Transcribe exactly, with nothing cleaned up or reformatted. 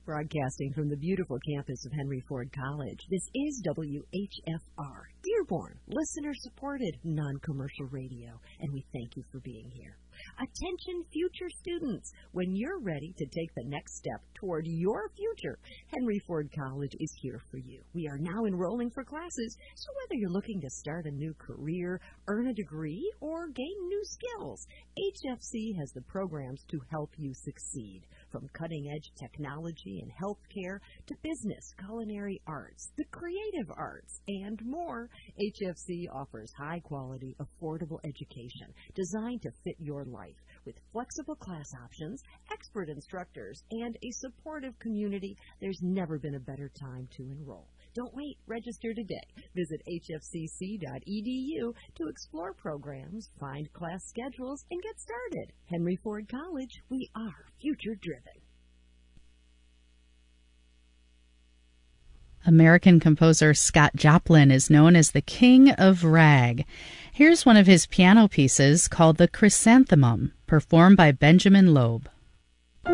broadcasting from the beautiful campus of Henry Ford College. This is W H F R, Dearborn, listener-supported, non-commercial radio, and we thank you for being here. Attention future students, when you're ready to take the next step toward your future, Henry Ford College is here for you. We are now enrolling for classes, so whether you're looking to start a new career, earn a degree, or gain new skills, H F C has the programs to help you succeed. From cutting-edge technology and healthcare to business, culinary arts, the creative arts, and more, H F C offers high-quality, affordable education designed to fit your life with flexible class options, expert instructors, and a supportive community. There's never been a better time to enroll. Don't wait. Register today. Visit H F C C dot E D U to explore programs, find class schedules, and get started. Henry Ford College, we are future-driven. American composer Scott Joplin is known as the King of Rag. Here's one of his piano pieces called The Chrysanthemum, performed by Benjamin Loeb.